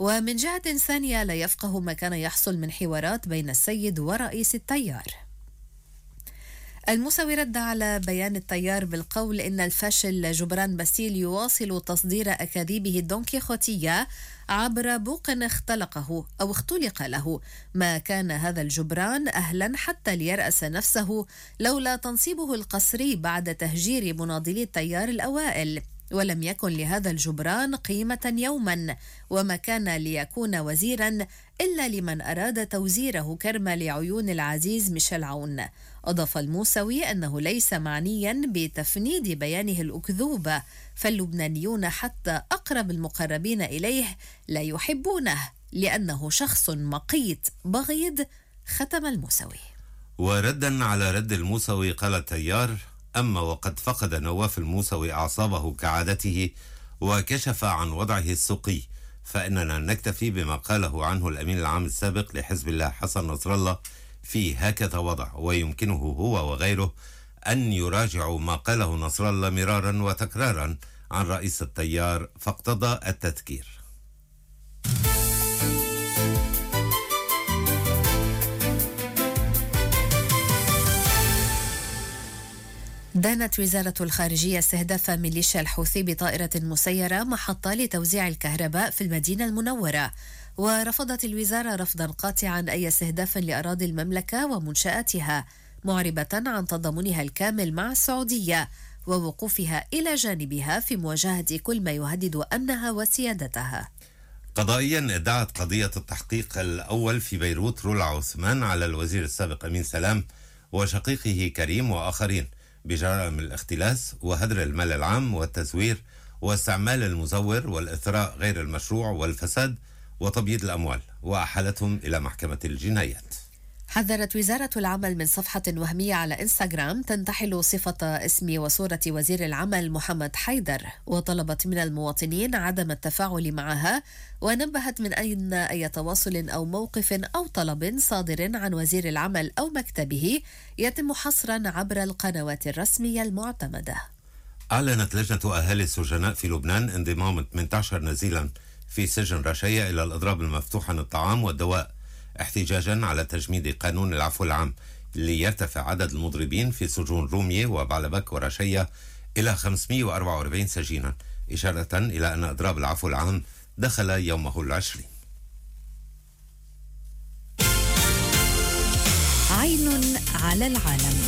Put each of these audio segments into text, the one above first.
ومن جهة ثانية لا يفقه ما كان يحصل من حوارات بين السيد ورئيس التيار. الموسوي رد على بيان التيار بالقول إن الفاشل جبران باسيل يواصل تصدير أكاذيبه الدونكيخوتية عبر بوق اختلق له، ما كان هذا الجبران أهلا حتى ليرأس نفسه لولا تنصيبه القسري بعد تهجير مناضلي التيار الأوائل، ولم يكن لهذا الجبران قيمة يوما، وما كان ليكون وزيرا إلا لمن أراد توزيره كرم لعيون العزيز ميشيل عون. أضاف الموسوي أنه ليس معنيا بتفنيد بيانه الأكذوب، فاللبنانيون حتى أقرب المقربين إليه لا يحبونه لأنه شخص مقيت بغيض، ختم الموسوي. وردا على رد الموسوي قال التيار: أما وقد فقد نواف الموسوي أعصابه كعادته وكشف عن وضعه السوقي، فإننا نكتفي بما قاله عنه الأمين العام السابق لحزب الله حسن نصر الله في هكذا وضع، ويمكنه هو وغيره أن يراجعوا ما قاله نصر الله مرارا وتكرارا عن رئيس التيار، فاقتضى التذكير. دانت وزارة الخارجية استهداف ميليشيا الحوثي بطائرة مسيرة محطة لتوزيع الكهرباء في المدينة المنورة، ورفضت الوزارة رفضا قاطعا أي استهداف لأراضي المملكة ومنشآتها، معربة عن تضامنها الكامل مع السعودية ووقوفها إلى جانبها في مواجهة كل ما يهدد أمنها وسيادتها. قضائيا ادعت قضية التحقيق الأول في بيروت رولا عثمان على الوزير السابق أمين سلام وشقيقه كريم وآخرين بجرائم الاختلاس وهدر المال العام والتزوير واستعمال المزور والإثراء غير المشروع والفساد وتبييض الأموال، وأحالتهم إلى محكمة الجنايات. حذرت وزارة العمل من صفحة وهمية على إنستغرام تنتحل صفة اسم وصورة وزير العمل محمد حيدر، وطلبت من المواطنين عدم التفاعل معها، ونبهت من أن أي تواصل أو موقف أو طلب صادر عن وزير العمل أو مكتبه يتم حصرا عبر القنوات الرسمية المعتمدة. أعلنت لجنة أهالي السجناء في لبنان انضمام 18 نزيلا في سجن رشية إلى الإضراب المفتوح عن الطعام والدواء، احتجاجا على تجميد قانون العفو العام ليرتفع عدد المضربين في سجون رومية وبعلبك ورشية إلى 544 سجينا، إشارة إلى أن إضراب العفو العام دخل يومه 20. عين على العالم.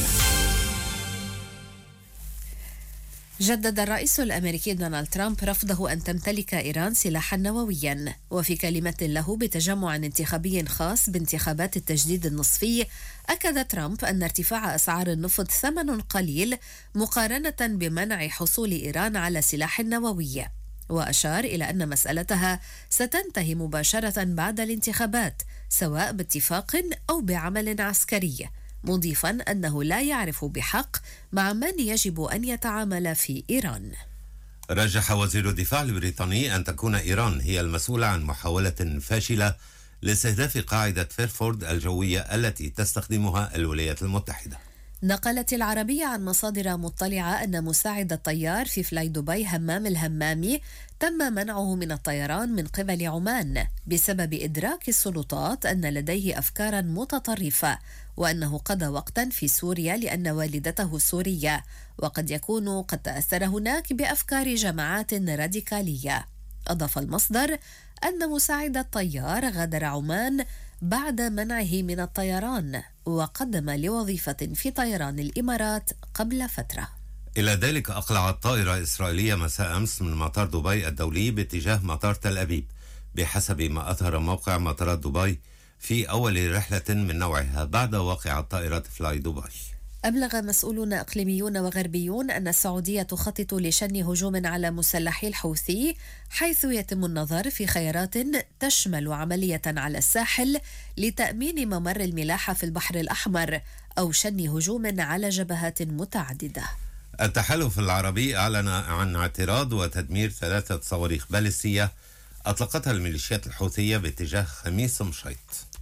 جدد الرئيس الأمريكي دونالد ترامب رفضه أن تمتلك إيران سلاحا نوويا، وفي كلمة له بتجمع انتخابي خاص بانتخابات التجديد النصفي أكد ترامب أن ارتفاع أسعار النفط ثمن قليل مقارنة بمنع حصول إيران على سلاح نووي، وأشار إلى أن مسألتها ستنتهي مباشرة بعد الانتخابات سواء باتفاق أو بعمل عسكري، مضيفا أنه لا يعرف بحق مع من يجب أن يتعامل في إيران. رجح وزير الدفاع البريطاني أن تكون إيران هي المسؤولة عن محاولة فاشلة لاستهداف قاعدة فيرفورد الجوية التي تستخدمها الولايات المتحدة. نقلت العربية عن مصادر مطلعة أن مساعد الطيار في فلاي دبي همام الهمامي تم منعه من الطيران من قبل عمان بسبب إدراك السلطات أن لديه أفكارا متطرفة، وأنه قضى وقتا في سوريا لأن والدته سورية، وقد يكون قد تأثر هناك بأفكار جماعات راديكالية. أضاف المصدر أن مساعد الطيار غادر عمان بعد منعه من الطيران، وقدم لوظيفة في طيران الإمارات قبل فترة. إلى ذلك أقلعت طائرة إسرائيلية مساء أمس من مطار دبي الدولي باتجاه مطار تل أبيب، بحسب ما أظهر موقع مطارات دبي في أول رحلة من نوعها بعد واقعة طائرة فلاي دبي. أبلغ مسؤولون إقليميون وغربيون أن السعودية تخطط لشن هجوم على مسلحي الحوثي، حيث يتم النظر في خيارات تشمل عملية على الساحل لتأمين ممر الملاحة في البحر الأحمر، أو شن هجوم على جبهات متعددة. التحالف العربي أعلن عن اعتراض وتدمير 3 صواريخ باليستية أطلقتها الميليشيات الحوثية باتجاه خميس مشيط.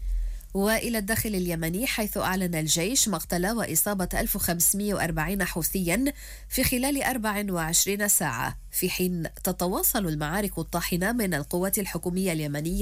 وإلى الداخل اليمني، حيث أعلن الجيش مقتل وإصابة 1540 حوثيا في خلال 24 ساعة، في حين تتواصل المعارك الطاحنة من القوات الحكومية اليمنية